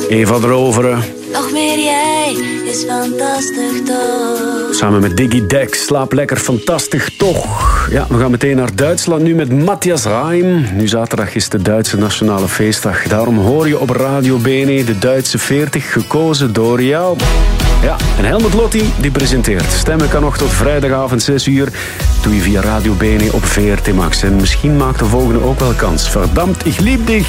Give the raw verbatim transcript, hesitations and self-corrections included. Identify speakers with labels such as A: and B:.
A: Eva de Rovere.
B: Nog meer jij is fantastisch toch.
A: Samen met Diggy Dex, slaap lekker fantastisch toch. Ja, we gaan meteen naar Duitsland nu met Matthias Reim. Nu zaterdag is de Duitse Nationale Feestdag. Daarom hoor je op Radio B N E de Duitse veertig gekozen door jou. Ja, en Helmut Lotti die presenteert. Stemmen kan nog tot vrijdagavond zes uur. Doe je via Radio B N E op V R T Max. En misschien maakt de volgende ook wel kans. Verdammt, ik lieb dich.